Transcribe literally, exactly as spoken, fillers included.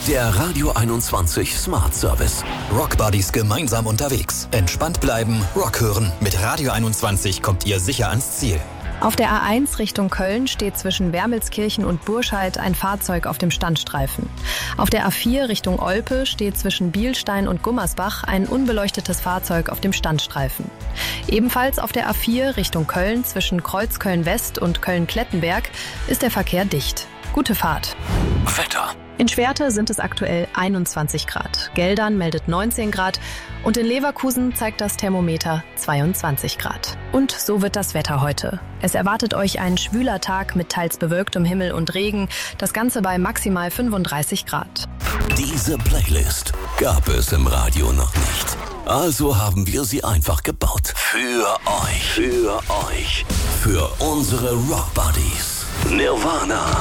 Der Radio einundzwanzig Smart Service. Rockbuddies gemeinsam unterwegs. Entspannt bleiben, Rock hören. Mit Radio einundzwanzig kommt ihr sicher ans Ziel. Auf der A eins Richtung Köln steht zwischen Wermelskirchen und Burscheid ein Fahrzeug auf dem Standstreifen. Auf der A vier Richtung Olpe steht zwischen Bielstein und Gummersbach ein unbeleuchtetes Fahrzeug auf dem Standstreifen. Ebenfalls auf der A vier Richtung Köln zwischen Kreuzköln-West und Köln-Klettenberg ist der Verkehr dicht. Gute Fahrt. Wetter. In Schwerte sind es aktuell einundzwanzig Grad. Geldern meldet neunzehn Grad und in Leverkusen zeigt das Thermometer zweiundzwanzig Grad. Und so wird das Wetter heute. Es erwartet euch ein schwüler Tag mit teils bewölktem Himmel und Regen. Das Ganze bei maximal fünfunddreißig Grad. Diese Playlist gab es im Radio noch nicht. Also haben wir sie einfach gebaut. Für euch. Für euch. Für unsere Rockbuddies. Nirvana.